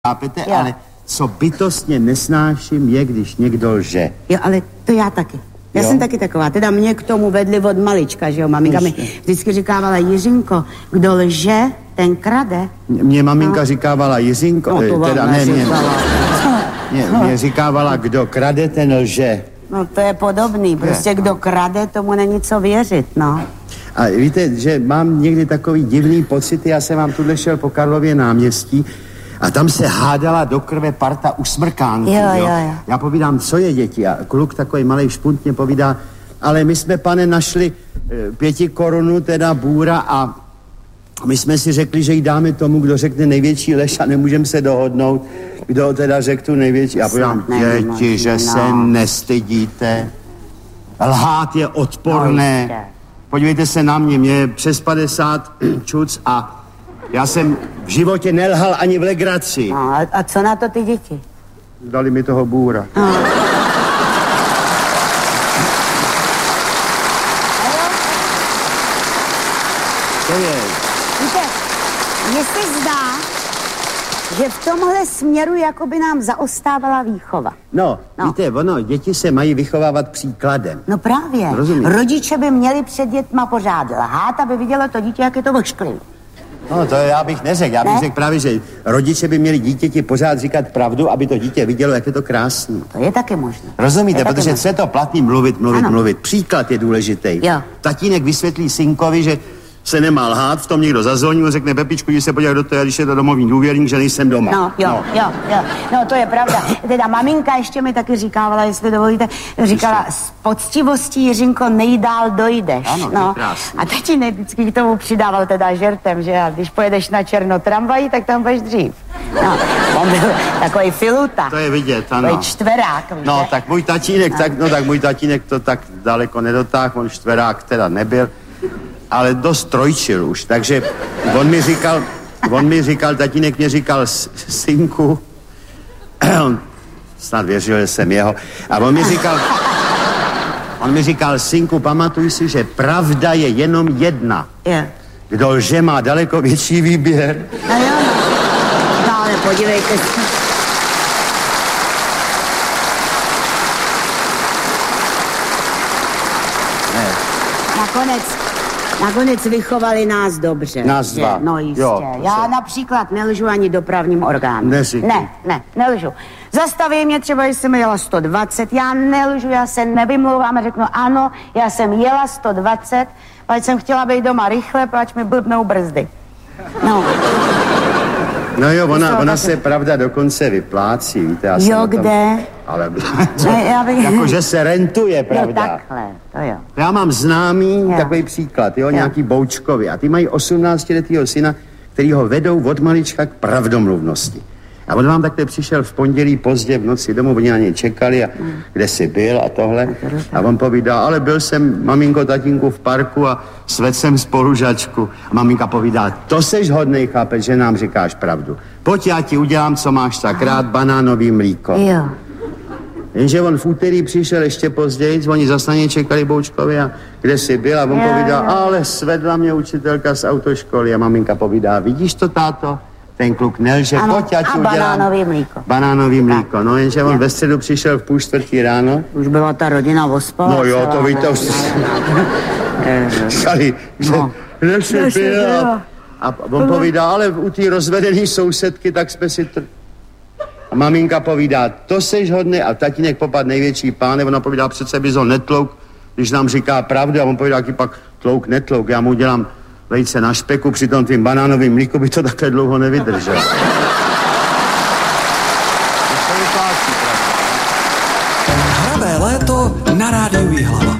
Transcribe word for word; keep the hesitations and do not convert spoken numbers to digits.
chápete, jo. Ale co bytostně nesnáším je, když někdo lže. Jo, ale to já taky. Já jo? jsem taky taková. Teda mě k tomu vedli od malička, že jo, maminka mi vždycky říkávala, Jiřinko, kdo lže, ten krade. Mě maminka no. říkávala, Jiřinko, no, to teda ne, mě, mě, mě říkávala, kdo krade, ten lže. No to je podobný, prostě je. Kdo krade, tomu není co věřit, no. A víte, že mám někdy takový divný pocity, já jsem vám tuhle šel po Karlově náměstí a tam se hádala do krve parta usmrkánků, jo, jo. jo, jo. Já povídám, co je děti? A kluk takový malej špunt mě povídá, ale my jsme, pane, našli e, pěti korunu, teda bůra a my jsme si řekli, že jí dáme tomu, kdo řekne největší lež a nemůžeme se dohodnout, kdo teda řekl tu největší. Já povídám, děti, že se nestydíte. Lhát je odporné. Podívejte se na mě, mě je přes padesát čuc a já jsem v životě nelhal ani v legraci. No, a co na to ty děti? Dali mi toho bůra. No. To je. Víte, mně se zdá, že v tomhle směru jakoby nám zaostávala výchova. No, no, víte, ono, děti se mají vychovávat příkladem. No právě. Rozumím. Rodiče by měli před dětma pořád lhát, aby vidělo to dítě, jak je to ošklivý. No, to já bych neřekl. Já bych ne? řekl právě, že rodiče by měli dítěti pořád říkat pravdu, aby to dítě vidělo, jak je to krásný. To je taky možné. Rozumíte, protože co je to platný mluvit, mluvit, ano. mluvit. Příklad je důležitý. Jo. Tatínek vysvětlí synkovi, že se nemá lhát, v tom někdo zazvoní, řekne Pepičku, jdi se podívat do toho, když je to domovní důvěrník, že nejsem doma. No, jo, no. jo, jo, no to je pravda. Teda maminka ještě mi taky říkávala, jestli dovolíte, říkala, s poctivostí, Jiřinko, nejdál dojdeš. Ano, no. A tatínek vždycky k tomu přidával teda žertem, že a když pojedeš na černo tramvají, tak tam budeš dřív. No, on byl takový filuta. To je vidět, ano. Takový čtverák, víte? No, tak můj tatínek, no. tak, no tak můj tatínek to tak daleko nedotáhl, on čtverák teda nebyl. Ale dost trojčil už, takže on mi říkal, on mi říkal, tatínek mě říkal, synku, on snad věřil, že jsem jeho, a on mi říkal, on mi říkal, synku, pamatuj si, že pravda je jenom jedna. Yeah. Kdo lže, má daleko větší výběr. No jo, no, ale podívejte se. Ne. Nakonec Nakonec vychovali nás dobře. Nás dva. No jistě. Jo, já se... například nelžu ani dopravním orgánu. Neříkej. Ne, ne, nelžu. Zastaví mě třeba, že jsem jela sto dvacet, já nelžu, já se nevymlouvám a řeknu ano, já jsem jela sto dvacet, ale jsem chtěla být doma rychle, pač mi blbnou brzdy. No. No jo, ona, ona se pravda dokonce vyplácí, víte, já jo, tom, kde? Ale ne, já bych... jakože se rentuje, pravda. Jo, takhle, to jo. Já mám známý jo. takový příklad, jo, jo. nějaký Boučkovi a ty mají osmnáctiletýho syna, který ho vedou od malička k pravdomluvnosti. A on vám takhle přišel v pondělí pozdě v noci domů, oni na něj čekali a mm. kde jsi byl a tohle. A on povídá, ale byl jsem, maminko, tatínku, v parku a svedl jsem spolužačku. A maminka povídá, to seš hodnej, chápeš, že nám říkáš pravdu. Pojď, já ti udělám, co máš tak rád, banánový mlíko. Jo. Jenže on v úterý přišel ještě později, oni zase na něj čekali Boučkovi a kde jsi byl a on jo, povídá, jo. ale svedla mě učitelka z autoškoly a maminka povídá, vidíš to, táto? Ten kluk nelže, ano, pojď, já ti a udělám banánový mlíko. Banánový mlíko, no jenže on ve středu přišel v půl čtvrtý ráno. Už byla ta rodina ospala. No jo, to víte, už říkali, že nešli pil. A on povídá, ale u té rozvedený sousedky, tak jsme si... Tr... A maminka povídá, to seš hodný, a tatínek popad největší páne, ona povídá, přece bys ho netlouk, když nám říká pravdu, a on povídá, jaký pak tlouk, netlouk, já mu udělám vejce na špeku, při tom tvým banánovým mlíku by to takhle dlouho nevydržel. Hravé léto na rádiu Jihlava.